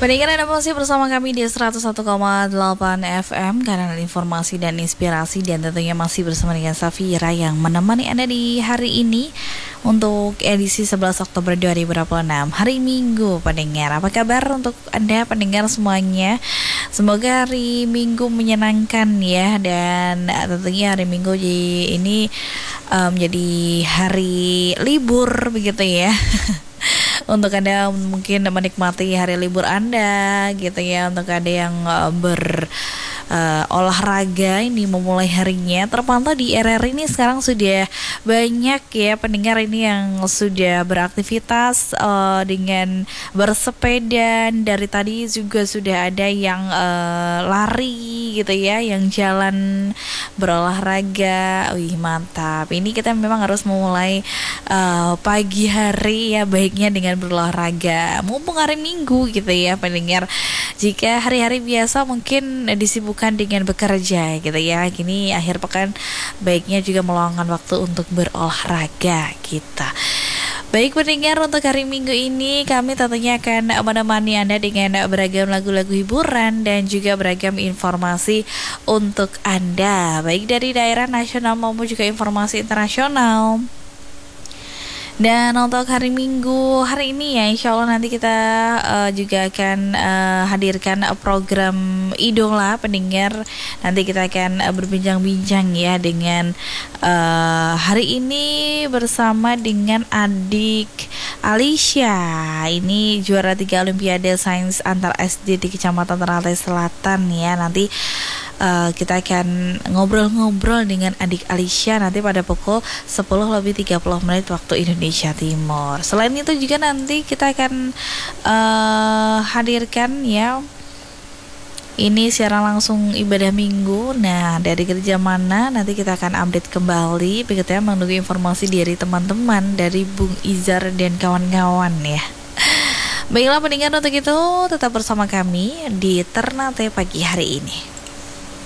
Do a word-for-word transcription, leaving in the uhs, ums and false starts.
Pendengar Anda masih bersama kami di seratus satu koma delapan F M, kanal informasi dan inspirasi, dan tentunya masih bersama dengan Safira yang menemani Anda di hari ini untuk edisi sebelas Oktober dua ribu dua puluh enam, hari Minggu. Pendengar, apa kabar untuk Anda pendengar semuanya? Semoga hari Minggu menyenangkan ya, dan tentunya hari Minggu ini um, jadi hari libur begitu ya. Untuk Anda mungkin menikmati hari libur Anda gitu ya. Untuk Anda yang uh, ber uh, olahraga ini memulai harinya, terpantau di R R ini sekarang sudah banyak ya pendengar ini yang sudah beraktivitas uh, dengan bersepeda. Dari tadi juga sudah ada yang uh, lari gitu ya, yang jalan berolahraga. Wih, mantap. Ini kita memang harus memulai uh, pagi hari ya baiknya dengan berolahraga, mumpung hari Minggu gitu ya pendengar. Jika hari-hari biasa mungkin disibukkan dengan bekerja gitu ya, kini akhir pekan baiknya juga meluangkan waktu untuk berolahraga kita. Baik pendengar, untuk hari Minggu ini kami tentunya akan menemani Anda dengan beragam lagu-lagu hiburan dan juga beragam informasi untuk Anda, baik dari daerah nasional maupun juga informasi internasional. Dan untuk hari Minggu hari ini ya, insya Allah nanti kita uh, juga akan uh, hadirkan program Idola pendengar. Nanti kita akan uh, berbincang-bincang ya dengan uh, hari ini bersama dengan adik Alicia. Ini juara tiga Olimpiade Sains antar S D di Kecamatan Ternate Selatan ya. Nanti Uh, kita akan ngobrol-ngobrol dengan adik Alicia nanti pada pukul sepuluh lebih tiga puluh menit waktu Indonesia Timur. Selain itu juga nanti kita akan uh, hadirkan ya, ini siaran langsung ibadah minggu. Nah, dari gereja mana nanti kita akan update kembali begitu ya, menunggu informasi dari teman-teman dari Bung Izar dan kawan-kawan ya. Baiklah pendengar, untuk itu tetap bersama kami di Ternate pagi hari ini.